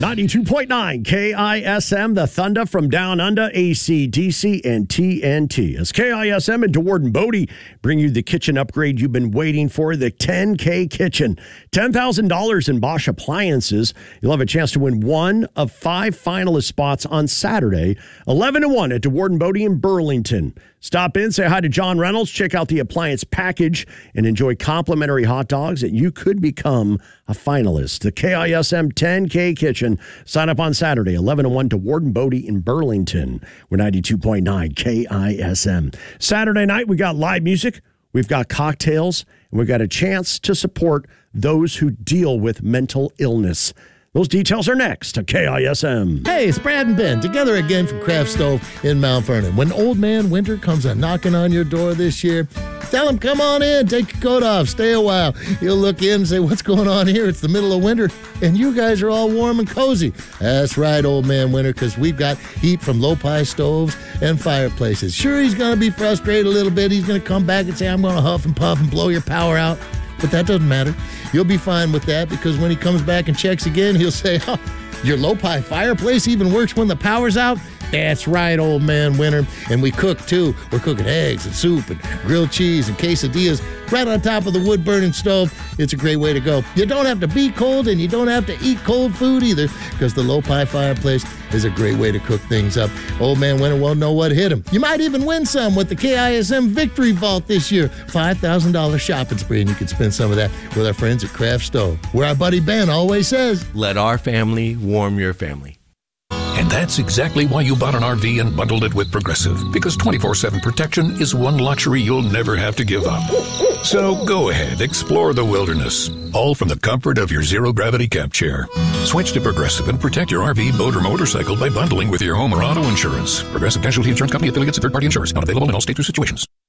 92.9 KISM, the Thunder from Down Under, AC/DC, and TNT. As KISM and DeWard and Bodie bring you the kitchen upgrade you've been waiting for, the 10K Kitchen. $10,000 in Bosch appliances. You'll have a chance to win one of 5 finalist spots on Saturday, 11-1 at DeWard and Bodie in Burlington. Stop in, say hi to John Reynolds, check out the appliance package, and enjoy complimentary hot dogs that you could become a finalist. The KISM 10K Kitchen. Sign up on Saturday, 11-1 to Warden Bodie in Burlington. We're 92.9 KISM. Saturday night, we got live music, we've got cocktails, and we've got a chance to support those who deal with mental illness. Those details are next to KISM. Hey, it's Brad and Ben, together again from Craft Stove in Mount Vernon. When Old Man Winter comes a-knocking on your door this year, tell him, come on in, take your coat off, stay a while. He'll look in and say, what's going on here? It's the middle of winter, and you guys are all warm and cozy. That's right, Old Man Winter, because we've got heat from low-pie stoves and fireplaces. Sure, he's going to be frustrated a little bit. He's going to come back and say, I'm going to huff and puff and blow your power out. But that doesn't matter. You'll be fine with that, because when he comes back and checks again, he'll say, oh, your low-pie fireplace even works when the power's out? That's right, Old Man Winter. And we cook, too. We're cooking eggs and soup and grilled cheese and quesadillas right on top of the wood-burning stove. It's a great way to go. You don't have to be cold, and you don't have to eat cold food either, because the low-pie fireplace is a great way to cook things up. Old Man Winter won't know what hit him. You might even win some with the KISM Victory Vault this year. $5,000 shopping spree, and you can spend some of that with our friends at Craft Stove, where our buddy Ben always says, let our family warm your family. And that's exactly why you bought an RV and bundled it with Progressive, because 24/7 protection is one luxury you'll never have to give up. So go ahead, explore the wilderness, all from the comfort of your zero-gravity camp chair. Switch to Progressive and protect your RV, boat, or motorcycle by bundling with your home or auto insurance. Progressive Casualty Insurance Company, affiliates, and third-party insurers. Not available in all states or situations.